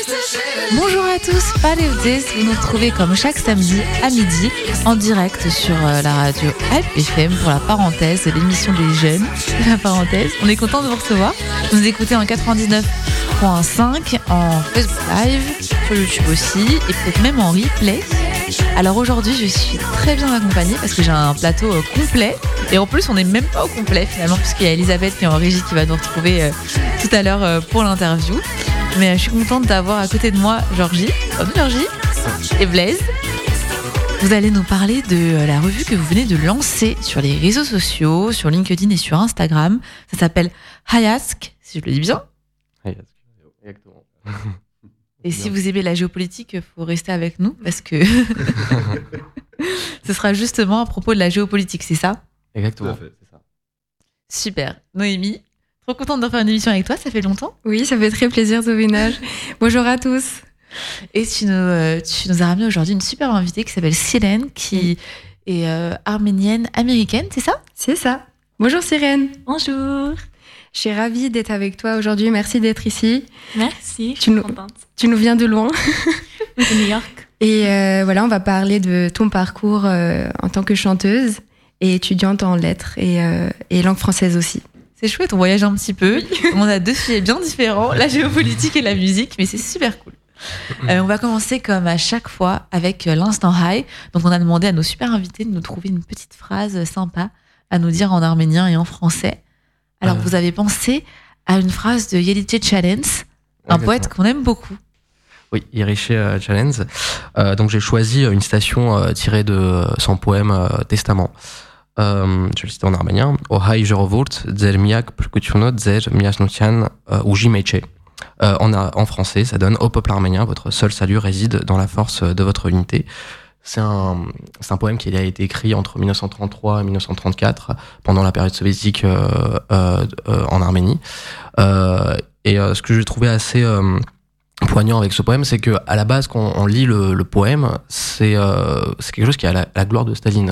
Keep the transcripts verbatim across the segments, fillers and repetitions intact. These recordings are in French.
Bonjour à tous, Palevdes, vous nous retrouvez comme chaque samedi à midi en direct sur la radio Alp F M pour la parenthèse de l'émission des jeunes. La parenthèse, on est content de vous recevoir. Vous nous écoutez en quatre-vingt-dix-neuf virgule cinq, en Facebook Live, sur YouTube aussi et peut-être même en replay. Alors aujourd'hui, je suis très bien accompagnée parce que j'ai un plateau complet et en plus, on n'est même pas au complet finalement puisqu'il y a Elisabeth qui est en régie qui va nous retrouver euh, tout à l'heure euh, pour l'interview. Mais euh, je suis contente d'avoir à côté de moi Georgie, bonne Georgie, et Blaise. Vous allez nous parler de euh, la revue que vous venez de lancer sur les réseaux sociaux, sur LinkedIn et sur Instagram. Ça s'appelle Hayask, si je le dis bien. Hayask, exactement. Et si vous aimez la géopolitique, il faut rester avec nous parce que ce sera justement à propos de la géopolitique, c'est ça ? Exactement, c'est ça. Super. Noémie, trop contente de faire une émission avec toi, ça fait longtemps ? Oui, ça fait très plaisir, Zovinage. Bonjour à tous. Et tu nous, euh, tu nous as ramené aujourd'hui une super invitée qui s'appelle Sirène, qui est euh, arménienne américaine, c'est ça ? C'est ça. Bonjour Sirène. Bonjour. Je suis ravie d'être avec toi aujourd'hui. Merci d'être ici. Merci, je tu suis nous, contente. Tu nous viens de loin. De New York. Et euh, voilà, on va parler de ton parcours euh, en tant que chanteuse et étudiante en lettres et, euh, et langue française aussi. C'est chouette, on voyage un petit peu. Oui. On a deux sujets bien différents, la géopolitique et la musique, mais c'est super cool. Euh, on va commencer comme à chaque fois avec l'instant high. Donc on a demandé à nos super invités de nous trouver une petite phrase sympa à nous dire en arménien et en français. Alors, euh... vous avez pensé à une phrase de Yelice Chalens, un poète qu'on aime beaucoup. Oui, Yelice Chalens. Euh, donc, j'ai choisi une citation euh, tirée de son poème euh, Testament. Euh, je vais le citer en arménien. Ohai jerovurt, zer miak plkutunot, zer miasnutian ou jimeche. En, en français, ça donne: au peuple arménien, votre seul salut réside dans la force de votre unité. C'est un, c'est un poème qui a été écrit entre dix-neuf cent trente-trois et dix-neuf cent trente-quatre, pendant la période soviétique euh, euh, euh, en Arménie. Euh, et euh, ce que j'ai trouvé assez euh, poignant avec ce poème, c'est que à la base, quand on lit le, le poème, c'est, euh, c'est quelque chose qui a la, la gloire de Staline.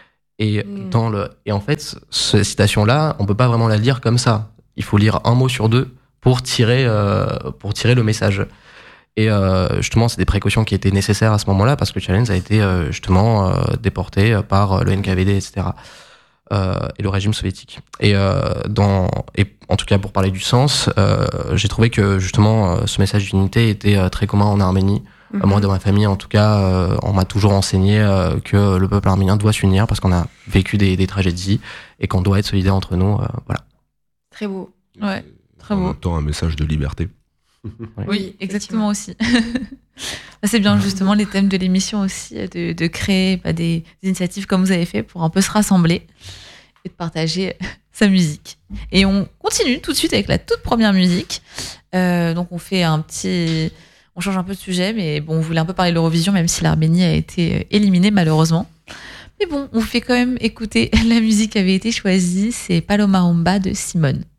Et, mmh. dans le, et en fait, cette citation-là, on peut pas vraiment la lire comme ça. Il faut lire un mot sur deux pour tirer, euh, pour tirer le message. Et euh, justement, c'est des précautions qui étaient nécessaires à ce moment-là parce que Chalens a été euh, justement euh, déporté par le N K V D, et cetera. Euh, et le régime soviétique. Et, euh, dans, et en tout cas, pour parler du sens, euh, j'ai trouvé que justement, euh, ce message d'unité était euh, très commun en Arménie. Mm-hmm. Euh, moi, dans ma famille, en tout cas, euh, on m'a toujours enseigné euh, que le peuple arménien doit s'unir parce qu'on a vécu des, des tragédies et qu'on doit être solidaires entre nous. Euh, voilà. Très beau. Ouais, très beau. En même temps, un message de liberté. Oui, oui, exactement aussi. C'est bien justement les thèmes de l'émission aussi, de, de créer bah, des, des initiatives comme vous avez fait pour un peu se rassembler et de partager sa musique. Et on continue tout de suite avec la toute première musique. Euh, donc on fait un petit... On change un peu de sujet, mais bon, on voulait un peu parler de l'Eurovision, même si l'Arménie a été éliminée malheureusement. Mais bon, on fait quand même écouter la musique qui avait été choisie, c'est Paloma Rumba de Simone.